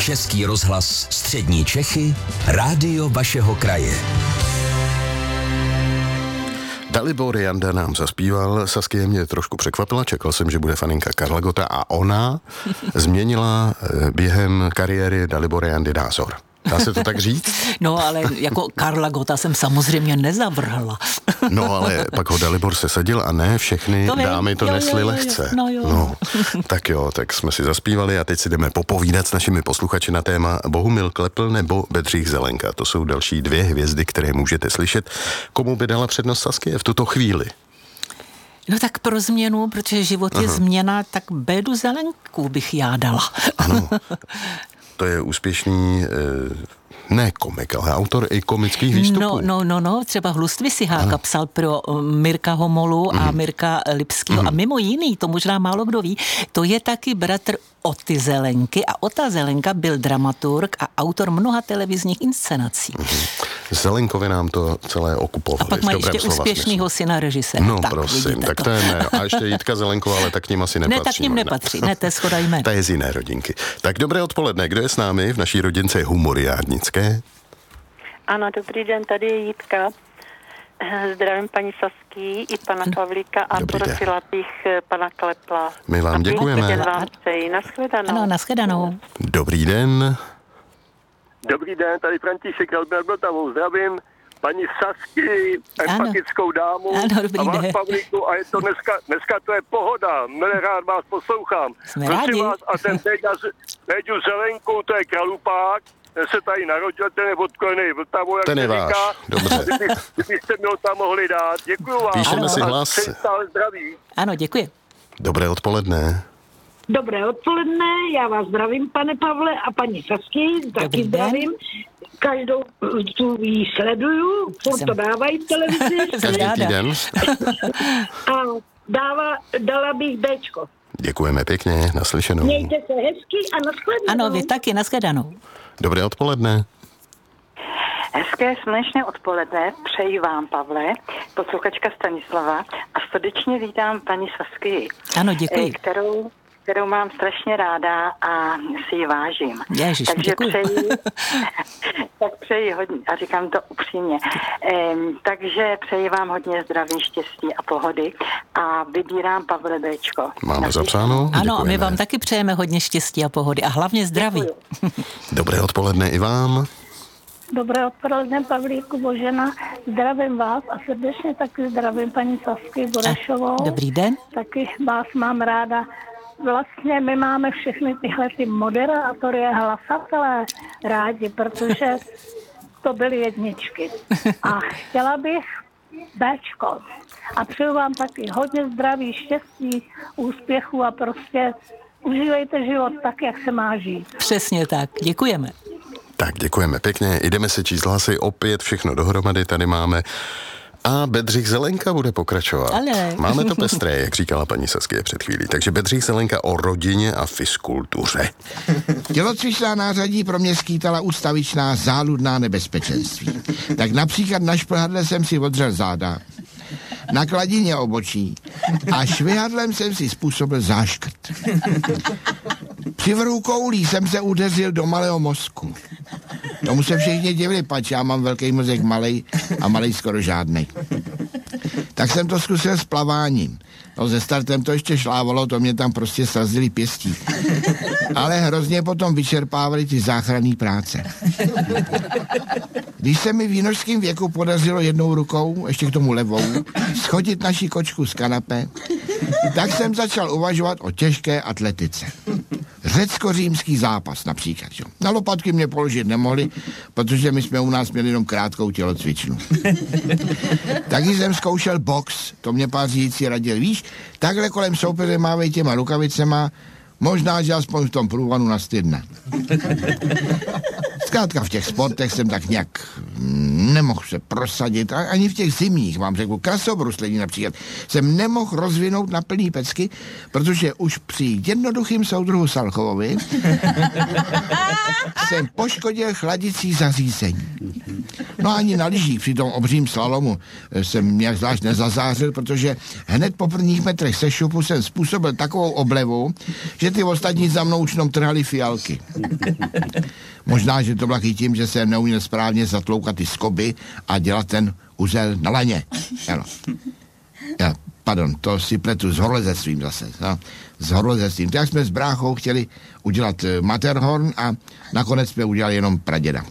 Český rozhlas Střední Čechy, rádio vašeho kraje. Dalibor Janda nám zaspíval, Saskia mě trošku překvapila, čekal jsem, že bude faninka Karla Gotta a ona změnila během kariéry Dalibora Jandy názor. Dá se to tak říct? No, ale jako Karla Gotta jsem samozřejmě nezavrhla. No, ale pak ho Dalibor sesadil a ne všechny dámy to nesly lehce. No, tak jsme si zaspívali a teď si jdeme popovídat s našimi posluchači na téma Bohumil Klepl nebo Bedřich Zelenka. To jsou další 2 hvězdy, které můžete slyšet. Komu by dala přednost Saskie v tuto chvíli? No tak pro změnu, protože život je změna, tak Bédu Zelenku bych já dala. Ano. To je úspěšný, ne komik, ale autor i komických výstupů. No, třeba Hlustvy Siháka psal pro Mirka Homolu a Mirka Lipskýho. A mimo jiný, to možná málo kdo ví, to je taky bratr Oty Zelenky a Ota Zelenka byl dramaturg a autor mnoha televizních inscenací. Zelenkovi nám to celé okupovali. A pak má ještě úspěšnýho syna režiséra. No tak, prosím, tak to je ne. A ještě Jitka Zelenková, ale tak k ním asi nepatří. Ne, tak k ním nepatří. Ne, to je shoda jmen. Ta je z jiné rodinky. Tak dobré odpoledne. Kdo je s námi? V naší rodince je Humoriádnické. Ano, dobrý den, tady je Jitka. Zdravím paní Saský i pana Pavlíka a prosila bych pana Klepla. My vám děkujeme. Naschledanou. Ano, naschledanou. Dobrý den. Dobrý den, tady František Albertavou. Zdravím paní Sasky, empatickou dámu. Ano, dobrý a vás, den. Pavlíku, a je to dneska to je pohoda. Milé rád vás poslouchám. Jsme rádi. Vás, a ten Béďu Zelenku, to je kralupák. Ten se tady narodil, ten je odkolený Vltavou, jak ten je váš, dobře. Kdybyste mi ho tam mohli dát. Děkuju vám. Píšeme si hlas. Stále zdraví. Ano, děkuji. Dobré odpoledne. Dobré odpoledne, já vás zdravím, pane Pavle, a paní Sasky, taky zdravím. Každou tu jí sleduju, furt to dávají v televizi. Každý týden. A dala bych Bčko. Děkujeme pěkně, naslyšenou. Mějte se hezky a nashledanou. Ano, vy taky, nashledanou. Dobré odpoledne. Hezké slunečné odpoledne přeji vám, Pavle, posluchačka Stanislava, a srdečně vítám paní Sasky. Ano, děkuji. Kterou mám strašně ráda a si ji vážím. Ježiš, takže děkuji. přeji hodně, a říkám to upřímně, takže přeji vám hodně zdraví, štěstí a pohody a vybírám Pavle Bčko. Máme zapsáno? Ano, my vám taky přejeme hodně štěstí a pohody a hlavně zdraví. Dobré odpoledne i vám. Dobré odpoledne, Pavlíku, Božena. Zdravím vás a srdečně taky zdravím paní Sasky Burešovou. Dobrý den. Taky vás mám ráda. Vlastně my máme všechny tyhle ty moderátory a hlasatelé rádi, protože to byly jedničky. A chtěla bych Bčko. A přeju vám taky hodně zdraví, štěstí, úspěchu a prostě užívejte život tak, jak se má žít. Přesně tak. Děkujeme. Tak děkujeme pěkně. Jdeme se číst hlasy opět všechno dohromady. Tady máme a Bedřich Zelenka bude pokračovat. Ale. Máme to pestré, jak říkala paní Saskia před chvílí. Takže Bedřich Zelenka o rodině a fiskultuře. Tělocvičná nářadí pro mě skýtala ústavičná záludná nebezpečenství. Tak například na šplhadle jsem si odřel záda, na kladině obočí a švihadlem jsem si způsobil záškrt. Při vrhu koulí jsem se udeřil do malého mozku. Tomu se všichni divili, pač já mám velký mozek malej a malej skoro žádnej. Tak jsem to zkusil s plaváním. No se startem to ještě šlávalo, to mě tam prostě srazili pěstí. Ale hrozně potom vyčerpávali ty záchranné práce. Když se mi v jinořském věku podařilo jednou rukou, ještě k tomu levou, schodit naši kočku z kanape, tak jsem začal uvažovat o těžké atletice. Řecko-římský zápas například. Jo. Na lopatky mě položit nemohli, protože my jsme u nás měli jenom krátkou tělocvičnu. Taky jsem zkoušel box, to mě pán řídící radil. Víš, takhle kolem soupeře mávej těma rukavicema, možná, že aspoň v tom průvanu nastydne. Zkrátka v těch sportech jsem tak nějak nemohl se prosadit, ani v těch zimních, vám řekl, krasobruslení například, jsem nemohl rozvinout na plný pecky, protože už při jednoduchým soudruhu Salchovovi jsem poškodil chladicí zařízení. No ani na lyžích při tom obřím slalomu jsem nějak zvlášť nezazářil, protože hned po prvních metrech se šupu jsem způsobil takovou oblevu, že ty ostatní za mnou už jenom trhali fialky. Možná, že to bylo i tím, že jsem neuměl správně zatloukat ty skoby a dělat ten uzel na laně. Ano. Pardon, to si pletu s horolezectvím zase. No, s horolezectvím. Tak jsme s bráchou chtěli udělat Matterhorn a nakonec jsme udělali jenom praděda.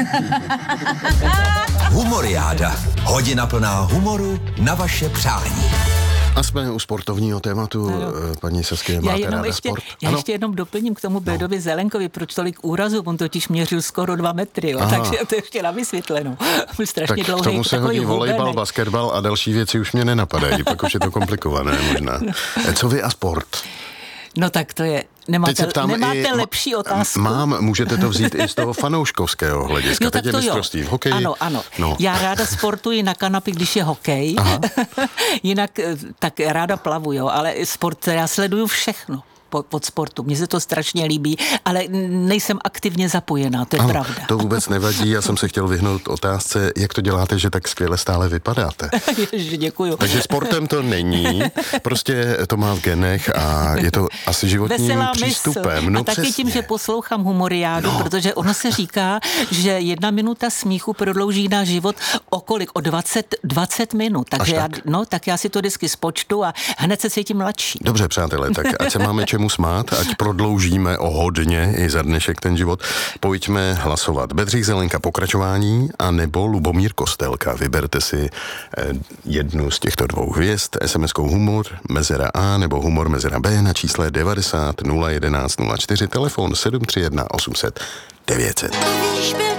Humoriáda. Hodina plná humoru na vaše přání. A jsme u sportovního tématu, paní Sasky, máte ráda sport? Já ještě jenom doplním k tomu Bédovi Zelenkovi, proč tolik úrazů, on totiž měřil skoro 2 metry, jo, takže to ještě na vysvětlenou. Strašně tak dlouhý, k tomu se hodí volejbal, basketbal a další věci už mě nenapadají, pak už je to komplikované možná. Co vy a sport? No tak to je, nemáte lepší otázku? Můžete to vzít i z toho fanouškovského hlediska. Jo, tak teď je mistrovství v hokeji. Ano. No. Já ráda sportuji na kanapě, když je hokej. Jinak tak ráda plavu, jo, ale sport, já sleduju všechno pod sportu. Mně se to strašně líbí, ale nejsem aktivně zapojená, to je pravda. To vůbec nevadí, já jsem se chtěl vyhnout otázce, jak to děláte, že tak skvěle stále vypadáte. Ježiš, děkuju. Takže sportem to není, prostě to má v genech a je to asi životním veselá přístupem. Mysl. No a taky přesně. tím, že poslouchám humoriádu, protože ono se říká, že 1 minuta smíchu prodlouží náš život o 20 minut. Takže tak já si to vždycky spočtu a hned se cítím mladší. Dobře, přátelé, tak ať se máme čemu smát, ať prodloužíme o hodně i za dnešek ten život. Pojďme hlasovat. Bedřich Zelenka pokračování a nebo Lubomír Kostelka. Vyberte si jednu z těchto 2 hvězd. SMS-kou humor mezera A nebo humor mezera B na čísle 90 011 04, telefon 731 800 900.